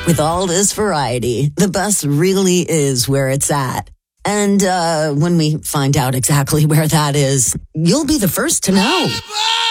With all this variety, the bus really is where it's at. And when we find out exactly where that is, you'll be the first to know.